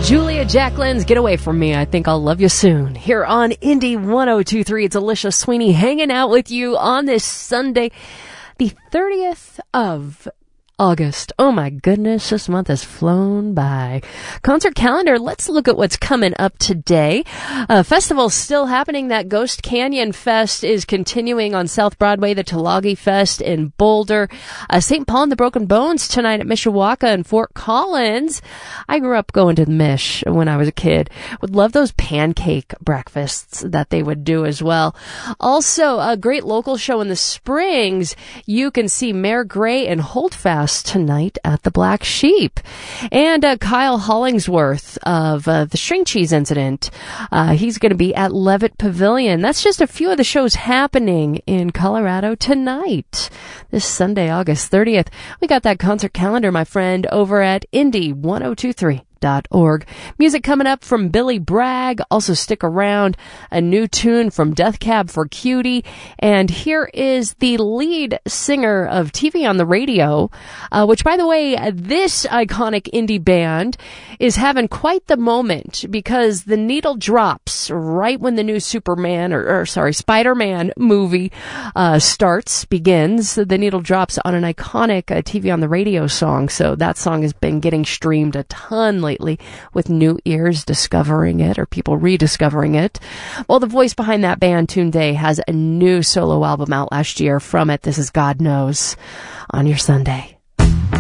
Julia Jacqueline's Get Away From Me, I Think I'll Love You Soon. Here on Indie 102.3, it's Alicia Sweeney hanging out with you on this Sunday, the 30th of August. Oh my goodness, this month has flown by. Concert calendar, let's look at what's coming up today. Festival's still happening. That Ghost Canyon Fest is continuing on South Broadway, the Tulagi Fest in Boulder. St. Paul and the Broken Bones tonight at Mishawaka and Fort Collins. I grew up going to the Mish when I was a kid. Would love those pancake breakfasts that they would do as well. Also, a great local show in the Springs. You can see Mayor Gray and Holdfast tonight at the Black Sheep. And Kyle Hollingsworth of the String Cheese Incident, he's going to be at Levitt Pavilion. That's just a few of the shows happening in Colorado tonight, this Sunday, August 30th. We got that concert calendar, my friend, over at Indie1023.org. Music coming up from Billy Bragg. Also stick around, a new tune from Death Cab for Cutie. And here is the lead singer of TV on the Radio, which, by the way, this iconic indie band is having quite the moment because the needle drops right when the new Spider-Man movie begins. The needle drops on an iconic TV on the Radio song. So that song has been getting streamed a ton lately, with new ears discovering it or people rediscovering it. Well, the voice behind that band, Tunde, has a new solo album out last year. From it, this is God Knows on your Sunday.